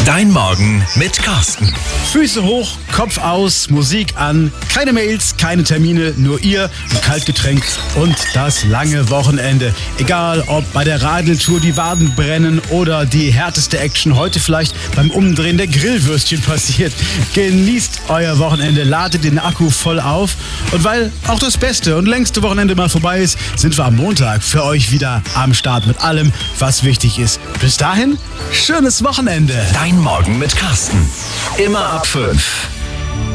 Dein Morgen mit Carsten. Füße hoch, Kopf aus, Musik an, keine Mails, keine Termine, nur ihr, ein Kaltgetränk und das lange Wochenende. Egal, ob bei der Radeltour die Waden brennen oder die härteste Action heute vielleicht beim Umdrehen der Grillwürstchen passiert. Genießt euer Wochenende, ladet den Akku voll auf und weil auch das beste und längste Wochenende mal vorbei ist, sind wir am Montag für euch wieder am Start mit allem, was wichtig ist. Bis dahin, schönes Wochenende. Dein Morgen mit Carsten. Immer ab 5.